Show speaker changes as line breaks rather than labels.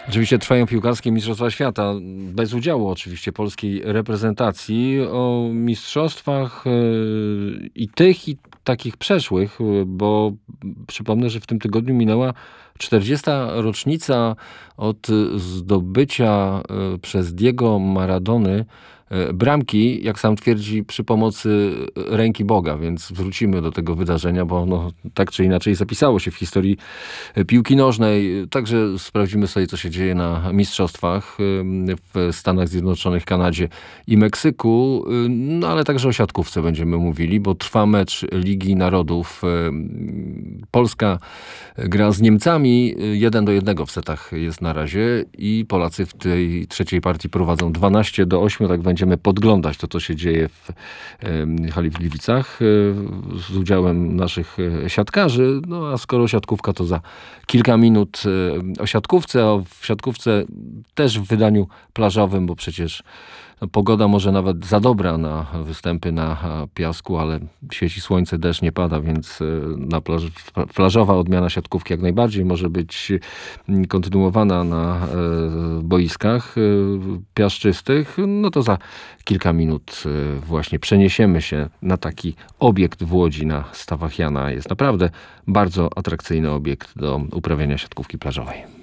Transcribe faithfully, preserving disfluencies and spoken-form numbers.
Oczywiście trwają piłkarskie Mistrzostwa Świata, bez udziału oczywiście polskiej reprezentacji. O mistrzostwach yy, i tych, i takich przeszłych, bo przypomnę, że w tym tygodniu minęła czterdziesta rocznica od zdobycia yy, przez Diego Maradony bramki, jak sam twierdzi, przy pomocy ręki Boga, więc wrócimy do tego wydarzenia, bo ono tak czy inaczej zapisało się w historii piłki nożnej. Także sprawdzimy sobie, co się dzieje na mistrzostwach w Stanach Zjednoczonych, Kanadzie i Meksyku, no ale także o siatkówce będziemy mówili, bo trwa mecz Ligi Narodów. Polska gra z Niemcami, jeden do jednego w setach jest na razie i Polacy w tej trzeciej partii prowadzą dwanaście do ośmiu, tak będzie Będziemy podglądać to, co się dzieje w hali w Gliwicach z udziałem naszych siatkarzy. No a skoro siatkówka, to za kilka minut o siatkówce. O, w siatkówce też w wydaniu plażowym, bo przecież no, pogoda może nawet za dobra na występy na piasku, ale świeci słońce, deszcz nie pada, więc na plaż, plażowa odmiana siatkówki jak najbardziej może być kontynuowana na boiskach piaszczystych. No to za kilka minut właśnie przeniesiemy się na taki obiekt w Łodzi na Stawach Jana. Jest naprawdę bardzo atrakcyjny obiekt do uprawiania siatkówki plażowej.